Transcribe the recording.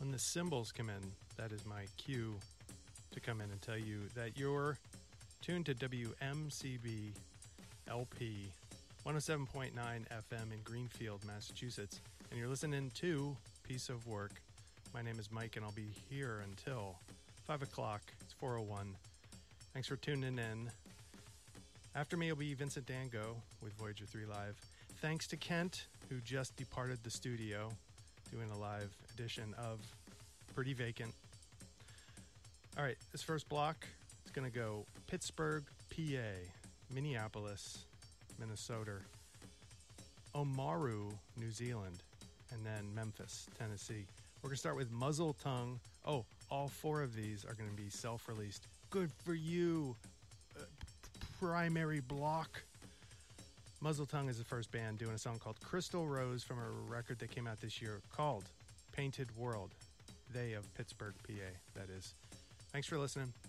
When the cymbals come in, that is my cue to come in and tell you that you're tuned to WMCB LP 107.9 FM in Greenfield, Massachusetts, and you're listening to Piece of Work. My name is Mike, and I'll be here until 5 o'clock. It's 4:01. Thanks for tuning in. After me will be Vincent Dango with Voyager 3 Live. Thanks to Kent, who just departed the studio, doing a live edition of Pretty Vacant. All right, this first block is going to go Pittsburgh, PA, Minneapolis, Minnesota, Oamaru, New Zealand, and then Memphis, Tennessee. We're going to start with Muzzle Tongue. Oh, all four of these are going to be self-released. Good for you. Primary block. Muzzle Tongue is the first band doing a song called Crystal Rose from a record that came out this year called Painted World. They of Pittsburgh, PA, that is. Thanks for listening.